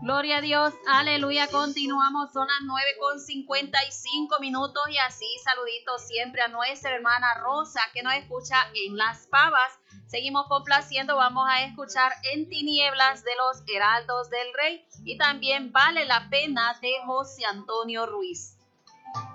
Gloria a Dios, aleluya, continuamos, son las 9:55 y así saluditos siempre a nuestra hermana Rosa que nos escucha en Las Pavas. Seguimos complaciendo, vamos a escuchar En Tinieblas de los Heraldos del Rey y también Vale la Pena de José Antonio Ruiz.